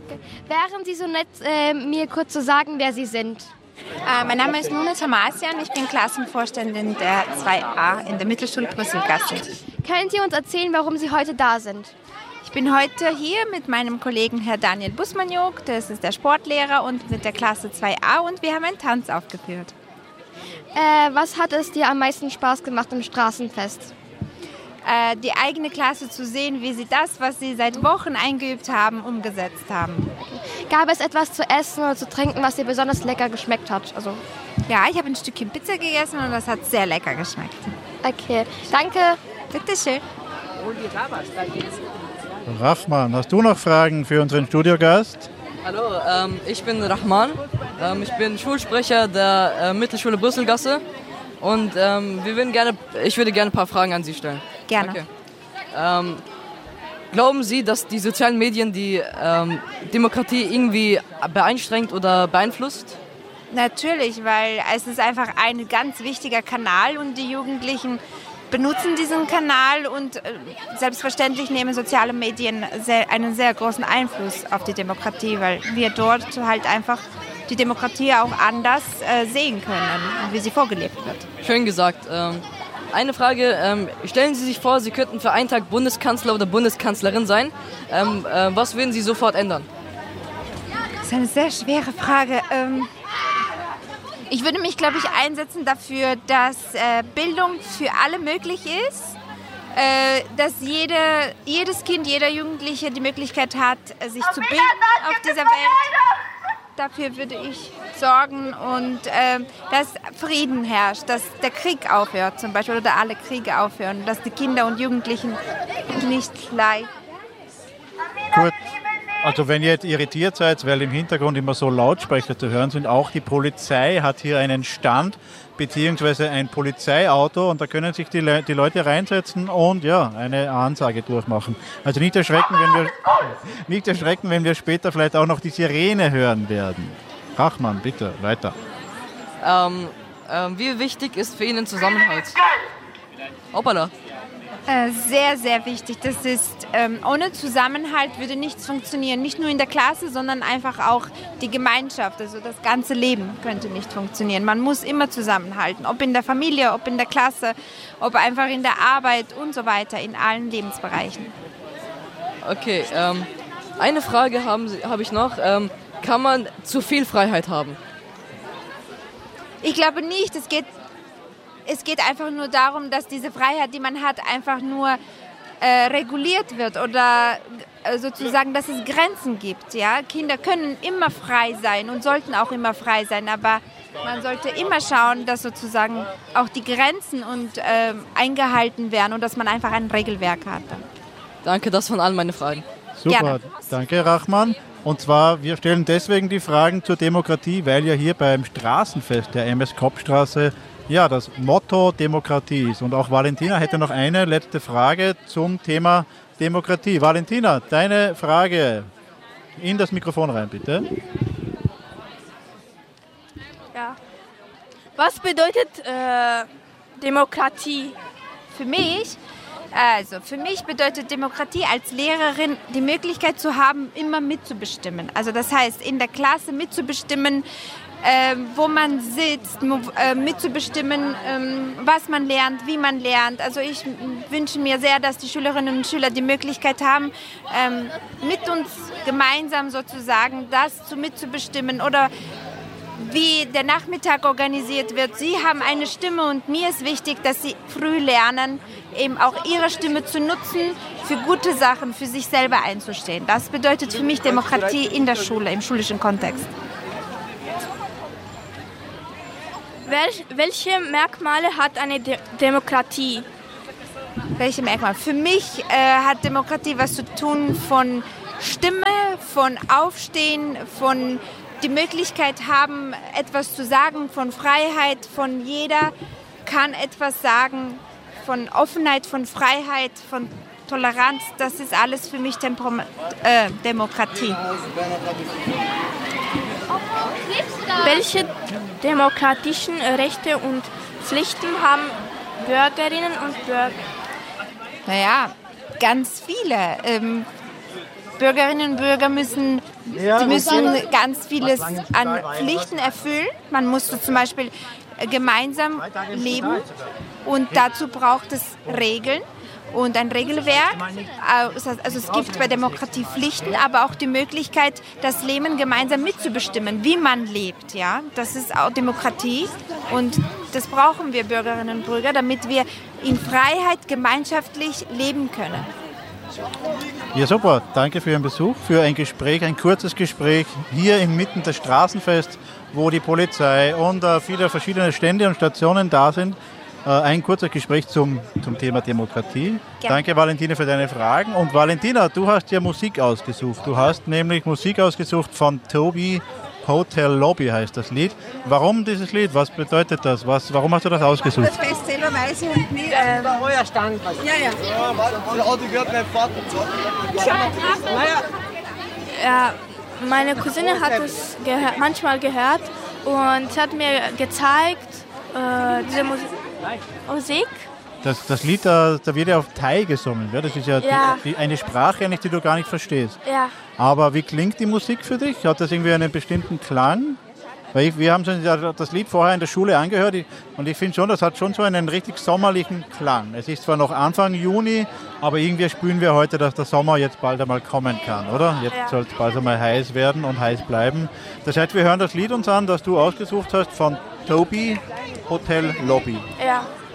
Wären Sie so nett, mir kurz zu sagen, wer Sie sind? Mein Name ist Nuna Tamasian, ich bin Klassenvorständin der 2a in der Mittelschule Brüsselgasse. Können Sie uns erzählen, warum Sie heute da sind? Ich bin heute hier mit meinem Kollegen Herr Daniel Busmaniuk, das ist der Sportlehrer, und mit der Klasse 2a und wir haben einen Tanz aufgeführt. Was hat es dir am meisten Spaß gemacht im Straßenfest? Die eigene Klasse zu sehen, wie sie das, was sie seit Wochen eingeübt haben, umgesetzt haben. Gab es etwas zu essen oder zu trinken, was dir besonders lecker geschmeckt hat? Ja, ich habe ein Stückchen Pizza gegessen und das hat sehr lecker geschmeckt. Okay, danke. Bitteschön. Rahman, hast du noch Fragen für unseren Studiogast? Hallo, ich bin Rahman. Ich bin Schulsprecher der Mittelschule Brüsselgasse und ich würde gerne ein paar Fragen an Sie stellen. Gerne. Okay. Glauben Sie, dass die sozialen Medien die Demokratie irgendwie beeinschränkt oder beeinflusst? Natürlich, weil es ist einfach ein ganz wichtiger Kanal und die Jugendlichen benutzen diesen Kanal und selbstverständlich nehmen soziale Medien einen sehr großen Einfluss auf die Demokratie, weil wir dort halt einfach die Demokratie auch anders sehen können, wie sie vorgelebt wird. Schön gesagt. Eine Frage, stellen Sie sich vor, Sie könnten für einen Tag Bundeskanzler oder Bundeskanzlerin sein. Was würden Sie sofort ändern? Das ist eine sehr schwere Frage. Ich würde mich, glaube ich, einsetzen dafür, dass Bildung für alle möglich ist, dass jedes Kind, jeder Jugendliche die Möglichkeit hat, sich zu bilden auf dieser Welt. Dafür würde ich sorgen und dass Frieden herrscht, dass der Krieg aufhört zum Beispiel oder alle Kriege aufhören, dass die Kinder und Jugendlichen nicht leiden. Gut. Also wenn ihr jetzt irritiert seid, weil im Hintergrund immer so Lautsprecher zu hören sind, auch die Polizei hat hier einen Stand beziehungsweise ein Polizeiauto und da können sich die Leute reinsetzen und ja, eine Ansage durchmachen. Also nicht erschrecken, wenn wir später vielleicht auch noch die Sirene hören werden. Rahman, bitte, weiter. Wie wichtig ist für Ihnen Zusammenhalt? Hoppala. Sehr, sehr wichtig. Das ist, ohne Zusammenhalt würde nichts funktionieren. Nicht nur in der Klasse, sondern einfach auch die Gemeinschaft. Also das ganze Leben könnte nicht funktionieren. Man muss immer zusammenhalten. Ob in der Familie, ob in der Klasse, ob einfach in der Arbeit und so weiter, in allen Lebensbereichen. Okay, eine Frage habe ich noch. Kann man zu viel Freiheit haben? Ich glaube nicht. Es geht einfach nur darum, dass diese Freiheit, die man hat, einfach nur reguliert wird oder sozusagen, dass es Grenzen gibt. Ja? Kinder können immer frei sein und sollten auch immer frei sein, aber man sollte immer schauen, dass sozusagen auch die Grenzen eingehalten werden und dass man einfach ein Regelwerk hat. Danke, das waren all meine Fragen. Super, Gerne. Danke Rahman. Und zwar, wir stellen deswegen die Fragen zur Demokratie, weil ja hier beim Straßenfest der MS Kopfstraße ja das Motto Demokratie ist. Und auch Valentina hätte noch eine letzte Frage zum Thema Demokratie. Valentina, deine Frage in das Mikrofon rein, bitte. Ja. Was bedeutet Demokratie? Für mich bedeutet Demokratie als Lehrerin die Möglichkeit zu haben, immer mitzubestimmen. Also das heißt, in der Klasse mitzubestimmen, wo man sitzt, mitzubestimmen, was man lernt, wie man lernt. Also ich wünsche mir sehr, dass die Schülerinnen und Schüler die Möglichkeit haben, mit uns gemeinsam sozusagen das mitzubestimmen oder wie der Nachmittag organisiert wird. Sie haben eine Stimme und mir ist wichtig, dass sie früh lernen, eben auch ihre Stimme zu nutzen, für gute Sachen, für sich selber einzustehen. Das bedeutet für mich Demokratie in der Schule, im schulischen Kontext. Welche Merkmale hat eine Demokratie? Welche Merkmale? Für mich hat Demokratie was zu tun von Stimme, von Aufstehen, von die Möglichkeit haben, etwas zu sagen, von Freiheit, von jeder kann etwas sagen, von Offenheit, von Freiheit, von Toleranz. Das ist alles für mich Demokratie. Welche demokratischen Rechte und Pflichten haben Bürgerinnen und Bürger? Naja, ganz viele. Bürgerinnen und Bürger müssen Sie müssen ganz vieles an Pflichten erfüllen. Man muss so zum Beispiel gemeinsam leben und dazu braucht es Regeln und ein Regelwerk. Also es gibt bei Demokratie Pflichten, aber auch die Möglichkeit, das Leben gemeinsam mitzubestimmen, wie man lebt. Ja? Das ist auch Demokratie und das brauchen wir Bürgerinnen und Bürger, damit wir in Freiheit gemeinschaftlich leben können. Ja, super. Danke für Ihren Besuch, für ein Gespräch, ein kurzes Gespräch hier inmitten des Straßenfests, wo die Polizei und viele verschiedene Stände und Stationen da sind. Ein kurzes Gespräch zum Thema Demokratie. Gerne. Danke, Valentina, für deine Fragen. Und Valentina, du hast ja Musik ausgesucht. Du hast nämlich Musik ausgesucht von Toby, Hotel Lobby heißt das Lied. Warum dieses Lied? Was bedeutet das? Warum hast du das ausgesucht? Das Fest selber weiß ich halt nicht. Euer Stand. Ja. Ja, meine Cousine hat es manchmal gehört und hat mir gezeigt, diese Musik. Das Lied, da wird ja auf Thai gesungen. Ja? Das ist ja, eine Sprache, die du gar nicht verstehst. Ja. Aber wie klingt die Musik für dich? Hat das irgendwie einen bestimmten Klang? Weil wir haben das Lied vorher in der Schule angehört und ich finde schon, das hat schon so einen richtig sommerlichen Klang. Es ist zwar noch Anfang Juni, aber irgendwie spüren wir heute, dass der Sommer jetzt bald einmal kommen kann, oder? Jetzt soll es bald einmal heiß werden und heiß bleiben. Das heißt, wir hören das Lied uns an, das du ausgesucht hast von Toby, Hotel Lobby. Ja.